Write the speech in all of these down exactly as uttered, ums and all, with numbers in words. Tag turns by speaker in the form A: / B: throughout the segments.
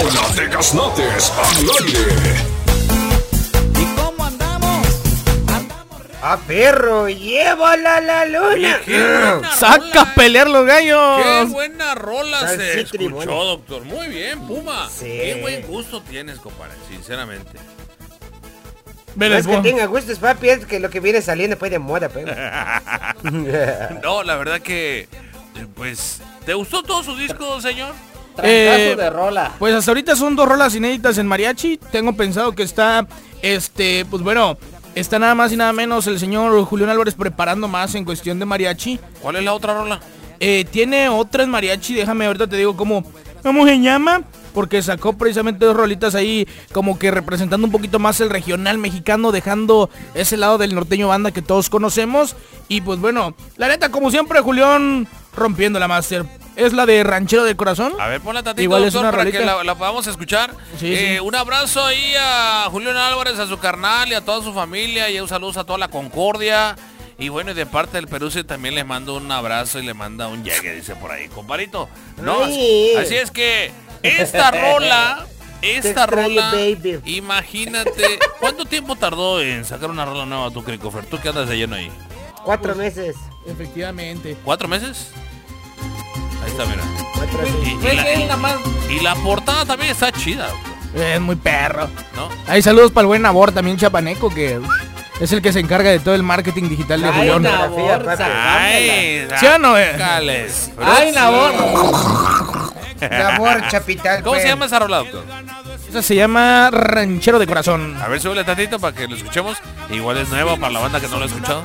A: Bola de Gaznates al aire.
B: ¿Y cómo andamos? Andamos re...
C: ¡Ah, perro! ¡Llévala a la luna!
D: ¡Saca a pelear los gallos!
E: ¡Qué buena rola
C: Sal
E: se
C: citri,
E: escuchó,
C: bueno.
E: doctor! Muy bien, Puma.
C: Sí.
E: Qué buen gusto tienes, compadre, sinceramente.
C: No es que tenga gustos, papi, es que lo que viene saliendo pues de moda, pues.
E: No, la verdad que, pues, ¿te gustó todo su disco, señor?
B: Trancazo
D: Eh,
B: de rola.
D: Pues hasta ahorita son dos rolas inéditas en mariachi. Tengo pensado que está, este, pues bueno, está nada más y nada menos el señor Julián Álvarez preparando más en cuestión de mariachi.
E: ¿Cuál es la otra rola?
D: Eh, tiene otras mariachi, déjame ahorita te digo cómo, cómo se llama. Porque sacó precisamente dos rolitas ahí como que representando un poquito más el regional mexicano, dejando ese lado del norteño banda que todos conocemos. Y pues bueno, la neta, como siempre, Julián rompiendo la máster. Es la de Ranchero del Corazón.
E: A ver, ponla tantito,
D: Igual es
E: doctor,
D: una
E: para
D: rolita.
E: que la, la podamos escuchar.
D: Sí,
E: Eh,
D: sí.
E: Un abrazo ahí a Julián Álvarez, a su carnal y a toda su familia. Y un saludo a toda la Concordia. Y bueno, y de parte del Perú sí, también les mando un abrazo y le manda un llegue, dice por ahí, comparito. No, así,
C: Ay.
E: así es que esta rola, esta
C: extraño,
E: rola,
C: baby.
E: imagínate, ¿cuánto tiempo tardó en sacar una rola nueva tú, Cricofer? ¿Tú qué andas de lleno ahí?
C: Cuatro meses.
D: Efectivamente.
E: ¿Cuatro meses? Ahí está, mira.
C: Cuatro meses.
E: Y, y
B: Pues
E: la,
B: él
E: y-
B: nada más.
E: y la portada también está chida,
D: Es muy perro.
E: ¿no?
D: Hay saludos para el buen Nabor, también chapaneco, que uf, es el que se encarga de todo el marketing digital de
B: Ay,
D: Julián.
B: Nabor,
C: papi.
E: Ay,
D: ¿Sí o no, eh?
E: Cales.
B: Ay, Nabor.
C: Labor, chapital.
E: ¿Cómo
C: pues.
E: se llama esa rola, doctor?
D: Esa se llama Ranchero de Corazón.
E: A ver, súbele tantito para que lo escuchemos. Igual es nuevo para la banda que no lo ha escuchado.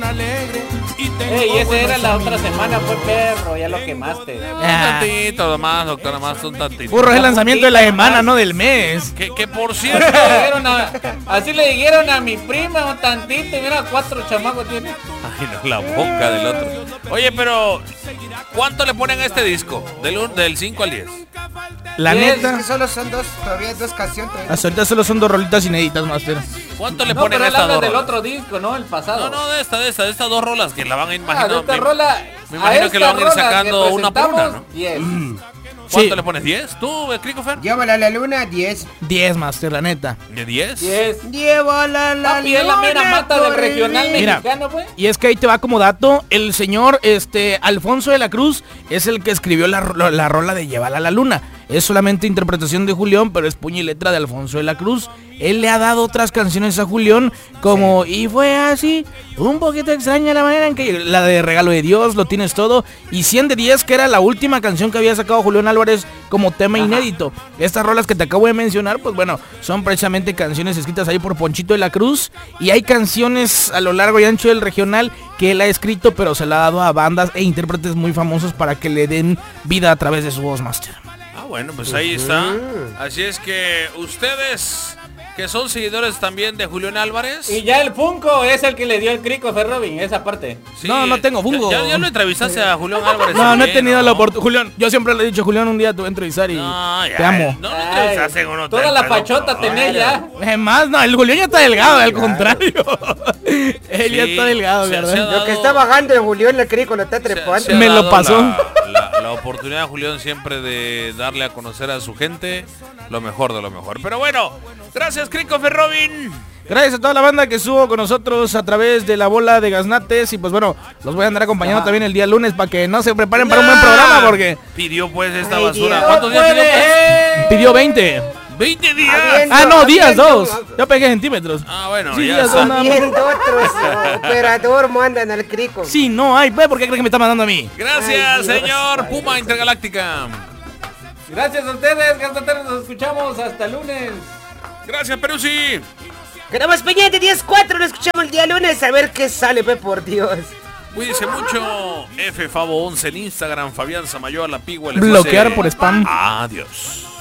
B: Ey, ese era la otra semana, fue perro, ya lo quemaste.
E: Un
D: Ah.
E: tantito nomás, doctor, nomás un tantito.
D: Burro, es el lanzamiento de la semana, no del mes.
E: Que, que por
B: Así
E: cierto...
B: le dijeron a, así le dijeron a mi prima un tantito y mira, cuatro chamacos tiene.
E: Ay, no, la boca del otro. Oye, pero... ¿Cuánto le ponen a este disco? Del, un- del cinco al diez.
D: La
B: Yes,
C: Es
D: neta,
C: que solo son dos, todavía dos canciones. todavía.
D: hasta ahorita solo son dos rolitas inéditas, Master.
E: ¿Cuánto le
B: No,
E: ponen
B: pero
E: a
B: él
E: estas
B: habla
E: dos
B: del
E: rolas?
B: otro disco, ¿no? El pasado.
E: No, no, de esta, de esta, de estas dos rolas que la van a
B: Ah,
E: imaginar.
B: de esta
E: me-
B: rola.
E: me imagino
B: a
E: que la van a ir
B: esta rola
E: sacando
B: que
E: una por una,
B: presentamos,
E: ¿no?
B: diez.
E: ¿Cuánto
D: Sí.
E: le pones? ¿diez? ¿Tú, Cricofer?
C: Llévala a la luna, diez.
D: diez, Master, la neta.
E: ¿De diez?
B: diez.
C: Llévala a la
B: Papi, es la mera
C: luna,
B: mata del
C: por
B: regional
C: mí.
D: Mira.
B: mexicano, pues.
D: Y es que ahí te va como dato, el señor este Alfonso de la Cruz es el que escribió la, ro- la rola de Llévala a la Luna. Es solamente interpretación de Julián, pero es puño y letra de Alfonso de la Cruz. Él le ha dado otras canciones a Julián, como Y fue así, un poquito extraña la manera en que... La de Regalo de Dios, Lo tienes todo. Y cien de diez, que era la última canción que había sacado Julián Álvarez como tema inédito. Estas rolas que te acabo de mencionar, pues bueno, son precisamente canciones escritas ahí por Ponchito de la Cruz. Y hay canciones a lo largo y ancho del regional que él ha escrito, pero se la ha dado a bandas e intérpretes muy famosos para que le den vida a través de su voz, Master.
E: Ah, bueno, pues ahí está. Así es que ustedes, que son seguidores también de Julián Álvarez.
B: Y ya el Funko es el que le dio el crico a Robin, esa parte.
E: Sí,
D: No, no tengo bungo.
E: Ya, ya lo entrevistaste a Julián Álvarez.
D: No, no he
E: también,
D: tenido
E: ¿no?
D: la oportunidad. Julián, yo siempre le he dicho, Julián, un día te voy a entrevistar y
E: No, ya,
D: te amo.
E: No, no
B: Ay,
E: entrevistaste con otro.
B: toda la
E: pero-
B: pachota tenés ya.
D: Es más, no, el Julián ya está delgado, al contrario. Él ya
E: Sí,
D: está delgado,
E: se-
D: ¿verdad?
E: se ha
C: Lo que
E: dado-
C: está bajando el Julián le cree cuando está
E: se-
C: trepando.
E: se ha
D: Me lo
E: dado
D: pasó.
E: La, la- la oportunidad a Julián siempre de darle a conocer a su gente lo mejor de lo mejor. Pero bueno, gracias, Christopher Robin.
D: Gracias a toda la banda que estuvo con nosotros a través de la bola de Gaznates. Y pues bueno, los voy a andar acompañando también el día lunes para que no se preparen para un buen programa porque
E: Pidió pues esta
C: Ay,
E: basura.
C: Dios.
E: ¿Cuántos días pidió? pues?
D: pidió veinte.
E: veinte días.
C: Bien.
D: Ah, no, días,
C: Haciendo-
D: dos. Yo pegué centímetros.
E: Ah, bueno,
D: Sí,
E: ya
D: días,
E: está.
D: dos nada más.
C: Viendo otros oh, operador mandan al crico.
D: Sí, no hay, pues, ¿por qué crees que me está mandando a mí?
E: Gracias,
C: Ay, Dios.
E: señor Puma Intergaláctica.
B: Gracias a ustedes, Gastateros, nos escuchamos hasta el lunes.
E: Gracias, Peruzzi.
C: Quedamos pendientes, diez cuatro, lo escuchamos el día lunes a ver qué sale, pe, por Dios.
E: Cuídense mucho. F Favo once en Instagram, Fabián Samayoa, La Pigua. les
D: Bloquear
E: hace-
D: por spam.
E: Adiós.